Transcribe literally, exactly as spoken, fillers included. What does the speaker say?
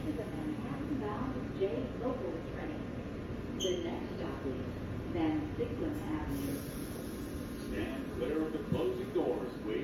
is a Manhattan-bound J local train. The next stop is Van Sicklen Avenue. Stand clear of the closing doors, please.